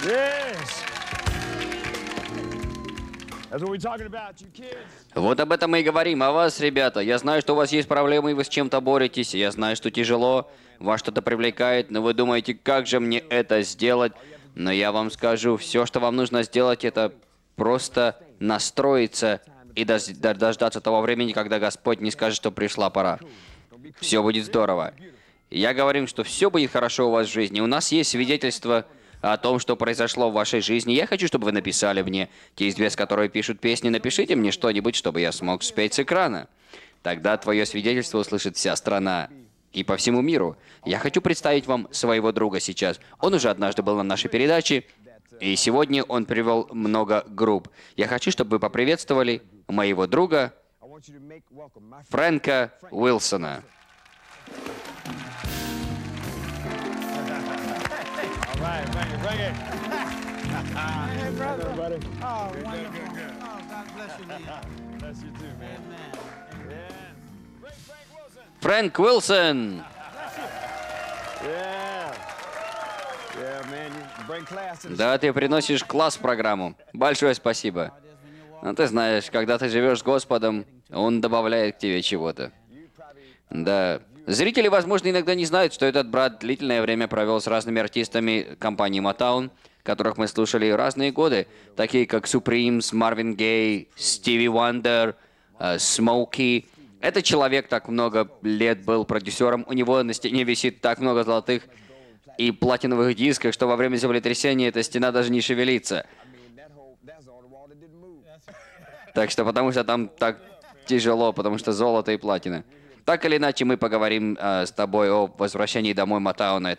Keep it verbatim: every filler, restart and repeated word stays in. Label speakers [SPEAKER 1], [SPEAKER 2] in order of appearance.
[SPEAKER 1] Вот об этом мы и говорим, о вас, ребята. Я знаю, что у вас есть проблемы, и вы с чем-то боретесь. Я знаю, что тяжело, вас что-то привлекает, но вы думаете, как же мне это сделать? Но я вам скажу, все, что вам нужно сделать, это просто настроиться и дож- дож- дождаться того времени, когда Господь не скажет, что пришла пора. Все будет здорово. Я говорю, что все будет хорошо у вас в жизни. У нас есть свидетельство о том, что произошло в вашей жизни. Я хочу, чтобы вы написали мне. Те из две, которые пишут песни, напишите мне что-нибудь, чтобы я смог спеть с экрана. Тогда твое свидетельство услышит вся страна. И по всему миру. Я хочу представить вам своего друга сейчас. Он уже однажды был на нашей передаче, и сегодня он привел много групп. Я хочу, чтобы вы поприветствовали моего друга Фрэнка Уилсона.
[SPEAKER 2] Right, bring it, bring it.
[SPEAKER 3] Hey, brother.
[SPEAKER 2] Buddy.
[SPEAKER 3] Oh,
[SPEAKER 2] Good,
[SPEAKER 3] wonderful.
[SPEAKER 2] good, good.
[SPEAKER 3] Oh, God bless you, Leon.
[SPEAKER 2] Bless you too, man.
[SPEAKER 3] Amen.
[SPEAKER 2] Yeah. Great Frank Wilson.
[SPEAKER 1] Фрэнк Уилсон!
[SPEAKER 2] Yeah. Yeah, man, you bring class to the
[SPEAKER 1] Да, ты приносишь класс в программу. Большое спасибо. Ну, ты знаешь, когда ты живешь с Господом, Он добавляет к тебе чего-то. Да. Зрители, возможно, иногда не знают, что этот брат длительное время провел с разными артистами компании Motown, которых мы слушали разные годы, такие как Supremes, Марвин Гей, Стиви Вандер, Смоуки. Этот человек так много лет был продюсером, у него на стене висит так много золотых и платиновых дисков, что во время землетрясения эта стена даже не шевелится.
[SPEAKER 2] that whole that's the only wall that didn't move.
[SPEAKER 1] Так что потому что там так тяжело, потому что золото и платина. Так или иначе, мы поговорим э, с тобой о возвращении домой Мотауна.